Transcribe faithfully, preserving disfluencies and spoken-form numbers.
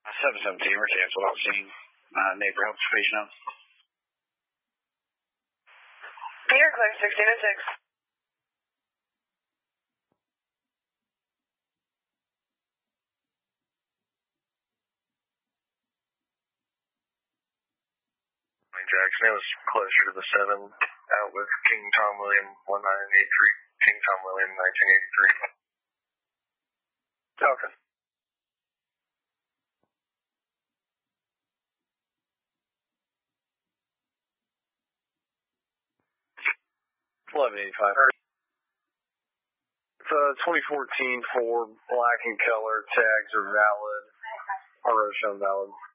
seven seventeen, we're canceled. I've seen uh, neighbor help patient out. Peter, clear sixteen oh six. Jackson, it was closer to the seven, out with King Tom William, one nine eight three. King Tom William, nineteen eighty-three. Okay. eleven eighty-five. It's a twenty fourteen Ford, black in color, tags are valid, our road shown valid.